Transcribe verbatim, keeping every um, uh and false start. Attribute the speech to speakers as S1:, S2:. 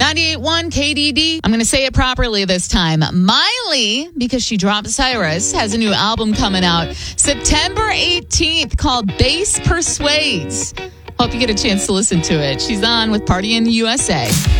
S1: ninety-eight point one K D D. I'm going to say it properly this time. Miley, because she dropped Cyrus, has a new album coming out September eighteenth called Bass Persuades. Hope you get a chance to listen to it. She's on with Party in the U S A.